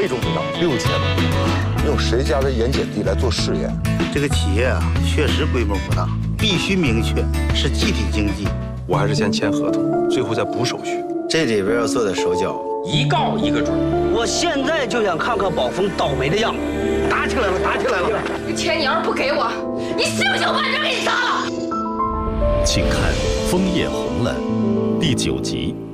可以种植到6000亩，用谁家的盐碱地来做试验？ 这个企业啊，确实规模不大，必须明确是集体经济。 我还是先签合同，最后再补手续。 这里边要做点手脚， 一告一个准。 我现在就想看看宝峰倒霉的样子。打起来了，打起来了！ 这钱你要是不给我，你信不信我把人给你杀了？ 请看《枫叶红了》第9集。